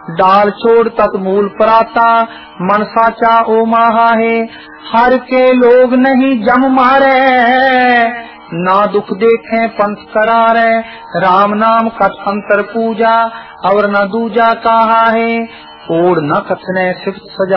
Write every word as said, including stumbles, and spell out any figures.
डाल छोड़ तत मूल पराता, मन साचा ओ माहा है। हर के लोग नहीं जम मारे, ना दुख देखे पंथ करारे। राम नाम कथ अंतर पूजा, और न दूजा कहा है। ओढ़ न कथने सिफ्त सजा,